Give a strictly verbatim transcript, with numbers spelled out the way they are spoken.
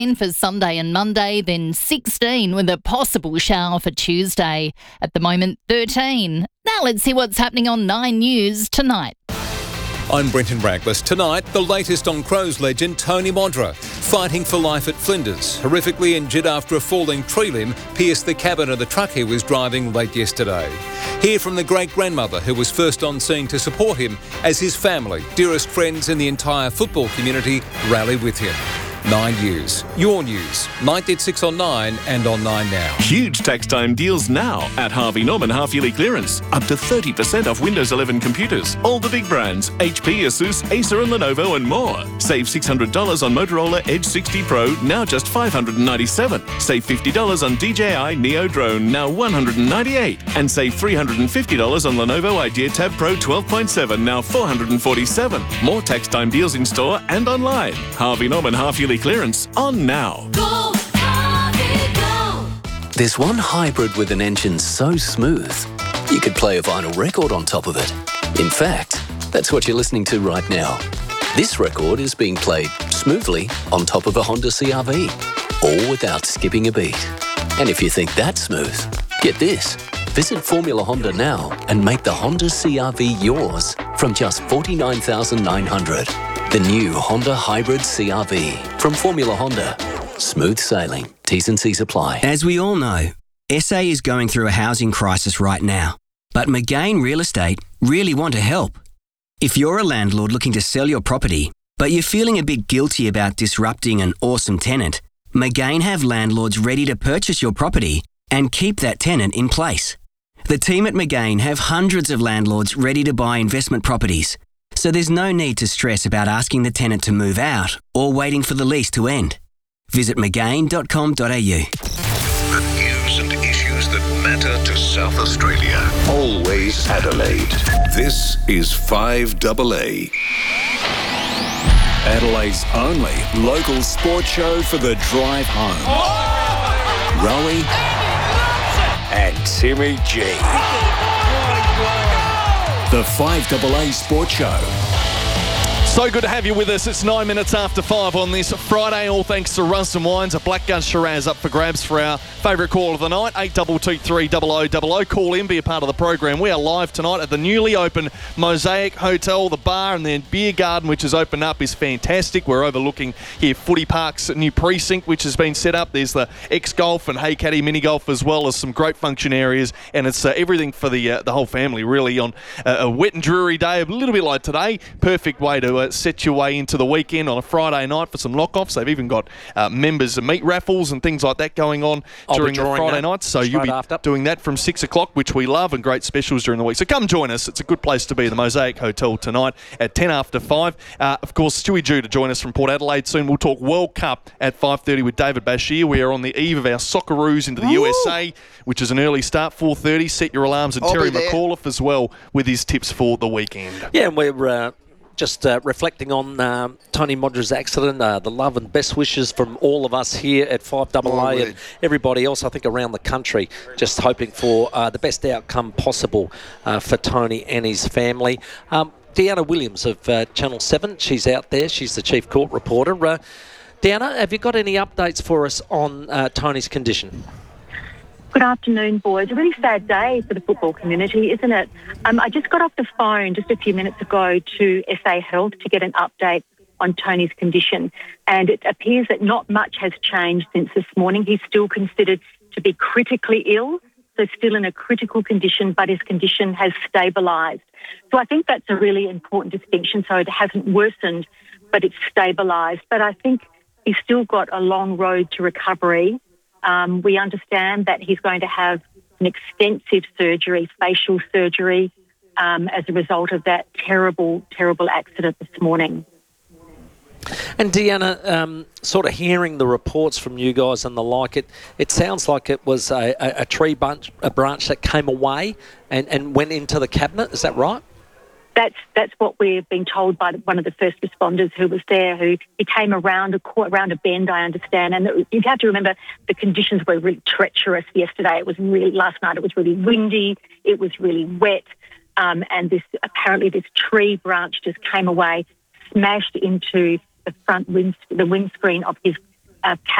For Sunday and Monday, then sixteen with a possible shower for Tuesday. At the moment, thirteen. Now let's see what's happening on Nine News tonight. I'm Brenton Raglas. Tonight, the latest on Crows legend Tony Modra, fighting for life at Flinders, horrifically injured after a falling tree limb pierced the cabin of the truck he was driving late yesterday. Hear from the great-grandmother who was first on scene to support him as his family, dearest friends and the entire football community rally with him. Nine News, your news, ninety at six on Nine and on Nine Now. Huge tax time deals now at Harvey Norman half-yearly clearance. Up to thirty percent off Windows eleven computers. All the big brands, H P, Asus, Acer and Lenovo and more. Save six hundred dollars on Motorola Edge sixty Pro, now just five hundred ninety-seven dollars. Save fifty dollars on D J I Neo Drone, now one hundred ninety-eight dollars. And save three hundred fifty dollars on Lenovo Idea Tab Pro twelve point seven, now four hundred forty-seven dollars. More tax time deals in store and online. Harvey Norman half-yearly clearance on now. Go, Harvey, go. There's one hybrid with an engine so smooth, you could play a vinyl record on top of it. In fact, that's what you're listening to right now. This record is being played smoothly on top of a Honda C R V, all without skipping a beat. And if you think that's smooth, get this. Visit Formula Honda now and make the Honda C R V yours from just forty-nine thousand nine hundred dollars. The new Honda Hybrid C R V from Formula Honda. Smooth sailing. T's and C's apply. As we all know, S A is going through a housing crisis right now, but McGain Real Estate really want to help. If you're a landlord looking to sell your property, but you're feeling a bit guilty about disrupting an awesome tenant, McGain have landlords ready to purchase your property and keep that tenant in place. The team at McGain have hundreds of landlords ready to buy investment properties, so there's no need to stress about asking the tenant to move out or waiting for the lease to end. Visit mcgain dot com dot a u. The news and issues that matter to South Australia. Always Adelaide. This is five A A. Adelaide's only local sports show for the drive home. Oh! Rowie and Timmy G. The five A A Sports Show. So good to have you with us. It's nine minutes after five on this Friday, all thanks to Russ and Wines. A Blackgun Shiraz up for grabs for our favourite call of the night, eight two two three zero zero zero zero. Call in, be a part of the program. We are live tonight at the newly opened Mosaic Hotel. The bar and the beer garden, which has opened up, is fantastic. We're overlooking here Footy Park's new precinct, which has been set up. There's the X-Golf and Hey Caddy mini golf, as well as some great function areas, and it's uh, everything for the uh, the whole family, really, on uh, a wet and dreary day, a little bit like today. Perfect way to uh, set your way into the weekend on a Friday night for some lock-offs. They've even got uh, members and meat raffles and things like that going on I'll during the Friday that nights. So you'll be after. doing that from six o'clock, which we love, and great specials during the week. So come join us. It's a good place to be, the Mosaic Hotel tonight at ten after five. Uh, of course, Stewie Jew to join us from Port Adelaide soon. We'll talk World Cup at five thirty with David Bashir. We are on the eve of our Socceroos into the Ooh. U S A, which is an early start, four thirty. Set your alarms, and I'll Terry be there. McAuliffe as well with his tips for the weekend. Yeah, and we're uh, just uh, reflecting on um, Tony Modra's accident, uh, the love and best wishes from all of us here at five A A Oh, and everybody else, I think, around the country, just hoping for uh, the best outcome possible uh, for Tony and his family. Um, Deanna Williams of uh, Channel seven, she's out there. She's the chief court reporter. Uh, Deanna, have you got any updates for us on uh, Tony's condition? Good afternoon, boys. A really sad day for the football community, isn't it? Um, I just got off the phone just a few minutes ago to S A Health to get an update on Tony's condition, and it appears that not much has changed since this morning. He's still considered to be critically ill, so still in a critical condition, but his condition has stabilised. So I think that's a really important distinction. So it hasn't worsened, but it's stabilised. But I think he's still got a long road to recovery. Um, we understand that he's going to have an extensive surgery, facial surgery, um, as a result of that terrible, terrible accident this morning. And Deanna, um, sort of hearing the reports from you guys and the like, it it sounds like it was a, a, a tree bunch, a branch that came away and, and went into the cabinet. Is that right? That's that's what we've been told by one of the first responders who was there, who he came around a around a bend, I understand. And you have to remember the conditions were really treacherous yesterday. It was really, last night it was really windy, it was really wet, um, and this apparently this tree branch just came away, smashed into the front wind, the windscreen of his uh,